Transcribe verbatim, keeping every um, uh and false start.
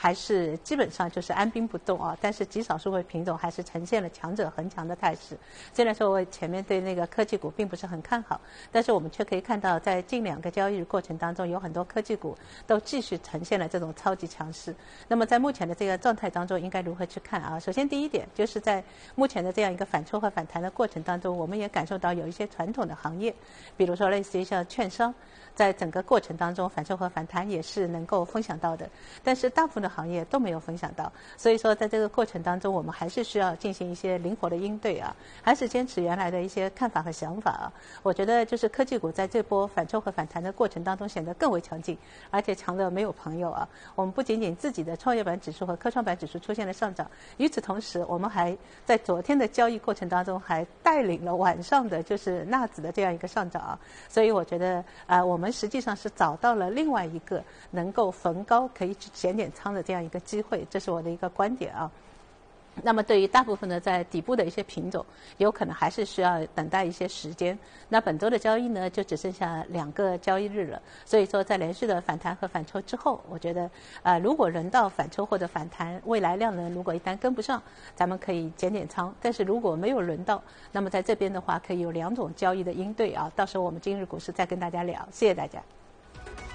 还是基本上就是按兵不动啊，但是极少数位品种还是呈现了强者恒强的态势。虽然说我前面对那个科技股并不是很看好，但是我们却可以看到，在近两个交易日过程当中，有很多科技股都继续呈现了这种超级强势。那么在目前的这个状态当中，应该如何去看啊？首先第一点，就是在目前的这样一个反抽和反弹的过程当中，我们也感受到有一些传统的行业，比如说类似于像券商，在整个过程当中反抽和反弹也是能够分享到的，但是大部分的行业都没有分享到。所以说在这个过程当中，我们还是需要进行一些灵活的应对啊，还是坚持原来的一些看法和想法啊。我觉得就是科技股在这波反抽和反弹的过程当中显得更为强劲，而且强的没有朋友啊。我们不仅仅自己的创业板指数和科创板指数出现了上涨，与此同时，我们还在昨天的交易过程当中还带领了晚上的就是纳指的这样一个上涨啊。所以我觉得啊、呃，我们实际上是找到了另外一个能够逢高可以去减点仓的这样一个机会，这是我的一个观点啊。那么对于大部分的在底部的一些品种，有可能还是需要等待一些时间。那本周的交易呢，就只剩下两个交易日了，所以说在连续的反弹和反抽之后，我觉得呃，如果轮到反抽或者反弹，未来量能如果一旦跟不上，咱们可以减点仓。但是如果没有轮到，那么在这边的话，可以有两种交易的应对啊。到时候我们今日股市再跟大家聊，谢谢大家。